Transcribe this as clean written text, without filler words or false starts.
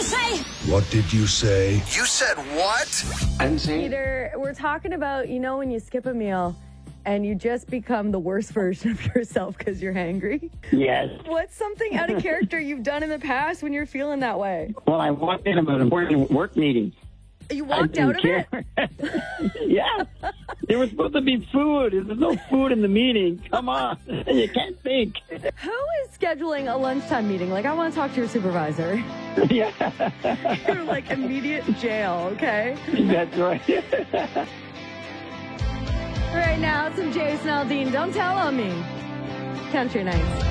say? What did you say? You said what? I didn't say it. Peter, we're talking about, when you skip a meal and you just become the worst version of yourself because you're hangry. Yes. What's something out of character you've done in the past when you're feeling that way? Well, I walked in about an important work meeting. You walked out of it? Yeah. There was supposed to be food. There's no food in the meeting. Come on. You can't think. Who is scheduling a lunchtime meeting? I want to talk to your supervisor. Yeah. You're immediate jail, okay? That's right. Right now, some Jason Aldean. Don't tell on me. Country Nights.